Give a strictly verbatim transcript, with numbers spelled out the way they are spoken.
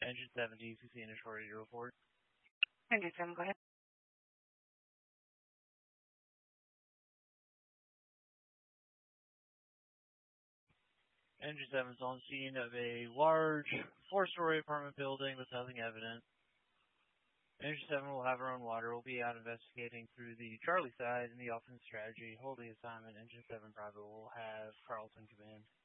Engine seven, D C C initial ready to report. Engine seven, go ahead. Engine seven is on scene of a large four-story apartment building with nothing evident. Engine seven will have her own water. We'll be out investigating through the Charlie side in the offense strategy. Holding assignment, Engine seven Bravo will have Carlton command.